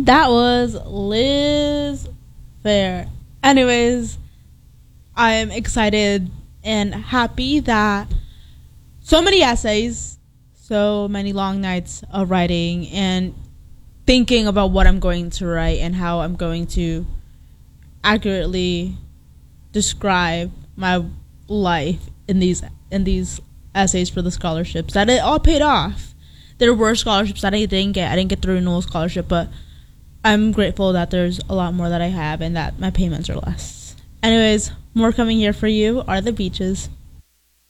That was Liz Fair. Anyways, I am excited and happy that so many essays, so many long nights of writing and thinking about what I'm going to write and how I'm going to accurately describe my life in these essays for the scholarships, that it all paid off. There were scholarships that I didn't get. I didn't get the renewal scholarship, but I'm grateful that there's a lot more that I have and that my payments are less. Anyways, more coming here for you are the beaches.